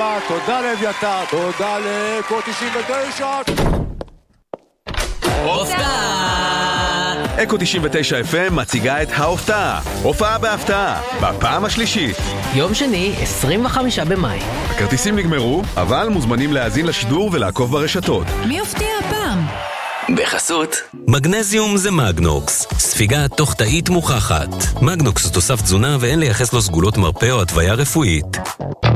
רבה, תודה לאביתר, תודה לאקו 99. הופעה! אקו 99 FM מציגה את ההופעה, הופעה בהפתעה, בפעם השלישית. יום שני, 25 במאי. הכרטיסים נגמרו, אבל מוזמנים להאזין לשידור ולעקוב ברשתות. מי יופתיע הפעם? בחסות מגנזיום זה מגנוקס, ספיגה תוך תאית מוכחת. מגנוקס הוא תוסף תזונה ואין לייחס לו סגולות מרפא או התוויה רפואית.